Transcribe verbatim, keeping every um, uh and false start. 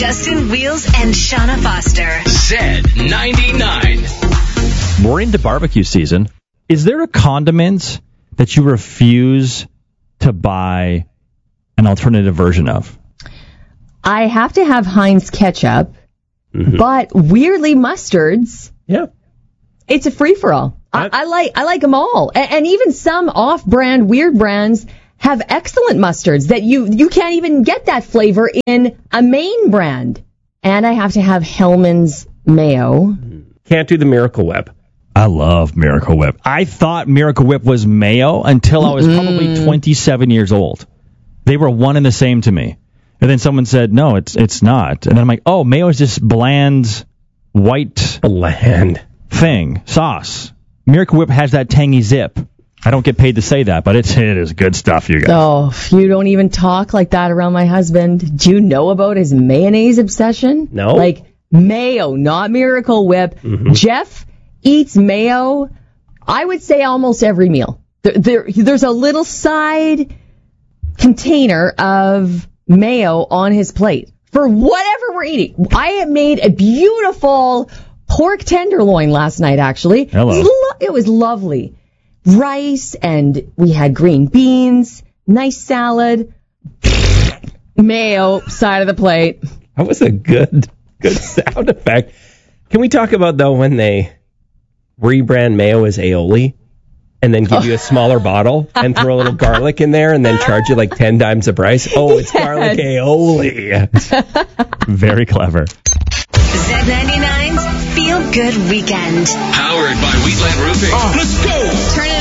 Justin Wheels and Shauna Foster. Z ninety-nine. We're into barbecue season. Is there a condiment that you refuse to buy an alternative version of? I have to have Heinz ketchup, mm-hmm. but weirdly mustards. Yeah. It's a free-for-all. I, I like I like them all. And, and even some off-brand, weird brands have excellent mustards that you, you can't even get that flavor in a main brand. And I have to have Hellmann's mayo. Can't do the Miracle Whip. I love Miracle Whip. I thought Miracle Whip was mayo until I was mm. probably twenty-seven years old. They were one and the same to me. And then someone said, no, it's it's not. And then I'm like, oh, mayo is just bland, white bland thing, sauce. Miracle Whip has that tangy zip. I don't get paid to say that, but it's, it is good stuff, you guys. Oh, you don't even talk like that around my husband. Do you know about his mayonnaise obsession? No. Like, mayo, not Miracle Whip. Mm-hmm. Jeff eats mayo, I would say almost every meal. There, there, there's a little side container of mayo on his plate for whatever we're eating. I made a beautiful pork tenderloin last night, actually. Hello. It was, lo- it was lovely. Rice, and we had green beans, nice salad, mayo, side of the plate. That was a good, good sound effect. Can we talk about, though, when they rebrand mayo as aioli and then give you a smaller bottle and throw a little garlic in there and then charge you like ten times the price? Oh, it's yes. Garlic aioli. Very clever. Z ninety-nine's Feel Good Weekend. Powered by Wheatland Roofing. Oh. Let's go! Turn it